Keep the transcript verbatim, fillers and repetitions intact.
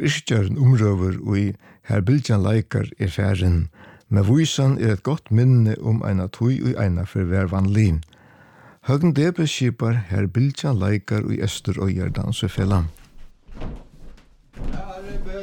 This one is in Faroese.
iskjøren omrøver og i her bildjan leikar er færen, men vysan er et godt minne om eina tøy og eina for hver vanlig. Høgn debe skipar her bildjan leikar og i Øster og Gjerdans og Fjellam.